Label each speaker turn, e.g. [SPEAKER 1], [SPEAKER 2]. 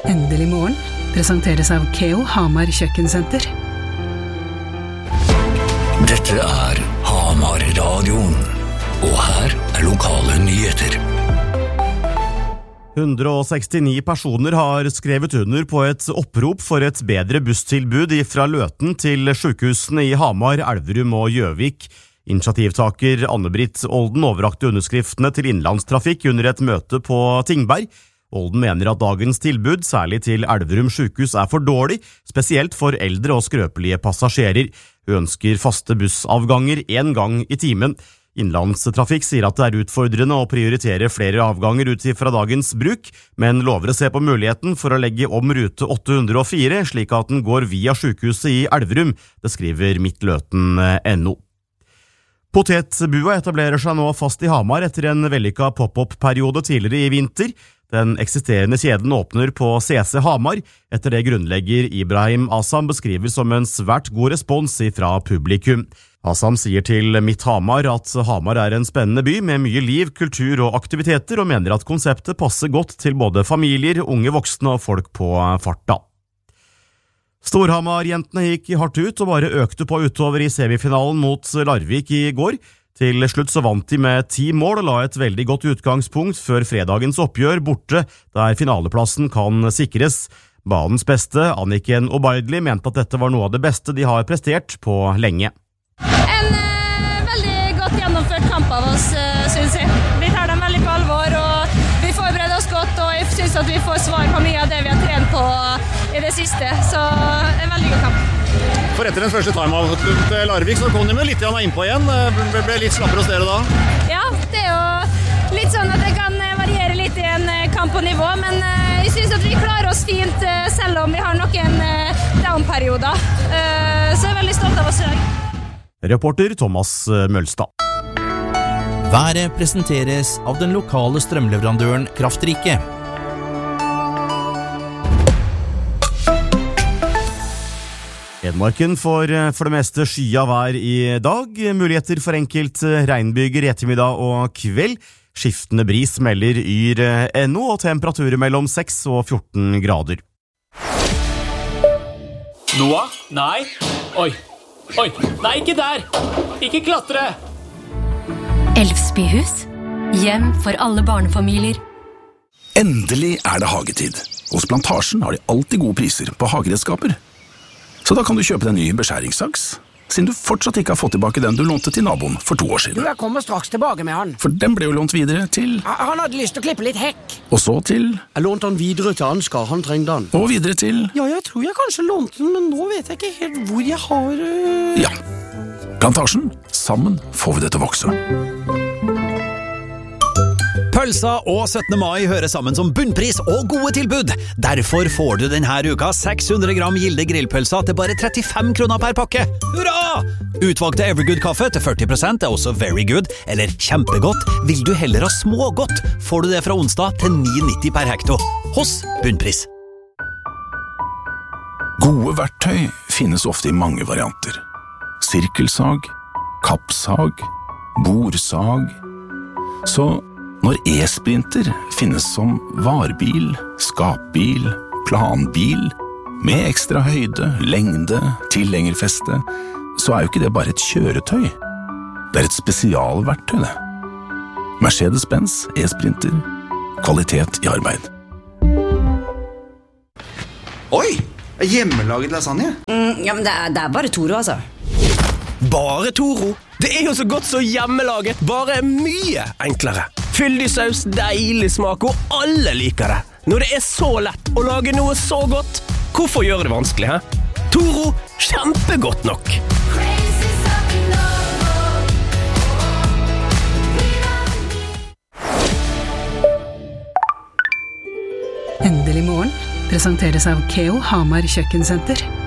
[SPEAKER 1] Endelig morgen presenteres av Keo Hamar Kjøkkensenter.
[SPEAKER 2] Dette Hamar-radioen, og her lokale nyheter.
[SPEAKER 3] 169 personer har skrevet under på et opprop for et bedre busstilbud fra Løten til sykehusene i Hamar, Elverum og Gjøvik. Initiativtaker Anne-Britt Olden overrakte underskriftene til innlandstrafikk under et møte på Tingberg. Olden mener at dagens tilbud, særlig til Elverum sykehus, for dårlig, spesielt for eldre og skrøpelige passasjerer. Hun ønsker faste bussavganger 1 gang i timen. Innlandstrafikk sier at det utfordrende å prioritere flere avganger ut fra dagens bruk, men lover å se på muligheten for å legge om rute 804, slik at den går via sykehuset i Elverum, det skriver Midtløten.no. Potetbua etablerer seg nå fast i Hamar etter en vellykket pop-up-periode tidligere i vinter. Den eksisterende kjeden åpner på CC Hamar, etter det grunnlegger Ibrahim Asam beskriver som en svært god respons fra publikum. Asam sier til Mitt Hamar at Hamar en spennende by med mye liv, kultur og aktiviteter, og mener at konseptet passer godt til både familier, unge voksne og folk på farta. Storhamar-jentene gikk hardt ut og bare økte på utover i semifinalen mot Larvik i går. Til slutt så vant de med 10 mål og la et veldig godt utgangspunkt før fredagens oppgjør borte, der finaleplassen kan sikres. Banens beste, Anniken Obaidli, mente at dette var noe av det beste de har prestert på lenge.
[SPEAKER 4] En veldig godt gjennomført kamp av oss, synes jeg. Vi tar dem veldig på alvor, og vi forbereder oss godt, og jeg synes at vi får svar på mye av det vi har trent på i det siste. Så en veldig god kamp.
[SPEAKER 5] For etter den første timeout til Larvik, så kom de litt innpå igjen. Ble litt slappere hos dere da?
[SPEAKER 4] Ja, det jo litt sånn at det kan variere litt i en kamp på nivå, men jeg synes at vi klarer oss fint selv om vi har noen down-perioder. Så jeg veldig stolt av oss i dag.
[SPEAKER 3] Reporter Thomas Mølstad.
[SPEAKER 6] Været presenteres av den lokale strømleverandøren Kraftrike.
[SPEAKER 3] Hedmarken får for det meste skya vær i dag. Muligheter for enkelt regnbyger i ettermiddag og kveld. Skiftende bris melder Yr.no og temperaturer mellom 6 og 14 grader.
[SPEAKER 7] Noah? Nei. Oi. Nei, ikke der. Ikke klatre.
[SPEAKER 8] Elfsbyhus. Hjem for alle barnefamilier.
[SPEAKER 2] Endelig det hagetid. Hos Plantasjen har de alltid gode priser på hageredskaper. Så da kan du kjøpe deg en ny beskjæringssaks, siden du fortsatt ikke har fått tilbake den du lånte til naboen for 2 år siden.
[SPEAKER 9] Jeg kommer straks tilbake med han.
[SPEAKER 2] For den ble jo lånt videre til...
[SPEAKER 9] Han hadde lyst til å klippe litt hekk.
[SPEAKER 2] Og så til...
[SPEAKER 9] Jeg lånte han videre til Ansgar, han trengte han.
[SPEAKER 2] Og videre til...
[SPEAKER 9] Ja, jeg tror jeg kanskje lånte den, men nå vet jeg ikke helt hvor jeg har...
[SPEAKER 2] Ja, Plantasjen. Sammen får vi det til å vokse.
[SPEAKER 10] Pølsa og 17. mai hører sammen som bunnpris og gode tilbud. Derfor får du denne uka 600 gram Gilde grillpølsa til bare 35 kroner per pakke. Hurra! Utvalgte Evergood-kaffe til 40% også very good, eller kjempegodt. Vil du heller ha smågodt, får du det fra onsdag til 9,90 per hekto. Hos bunnpris.
[SPEAKER 2] Gode verktøy finnes ofte i mange varianter. Sirkelsag, kappsag, bordsag. Så... Når e-sprinter finnes som varebil, skapbil, planbil, med ekstra høyde, lengde, tilhengerfeste, så jo ikke det bare et kjøretøy. Det et spesialverktøy, det. Mercedes-Benz e-sprinter. Kvalitet i arbeid.
[SPEAKER 11] Oi! Hjemmelaget lasagne?
[SPEAKER 12] Ja, men det bare Toro, altså.
[SPEAKER 13] Bare Toro? Det jo så godt så hjemmelaget, bare mye enklere. Fyldig saus, deilig smak, og alle liker det. Når det så lett å lage noe så godt, hvorfor gjøre det vanskelig, he? Toro, kjempegodt nok.
[SPEAKER 1] Endelig morgen presenteres av Keo Hamar Kjøkkensenter.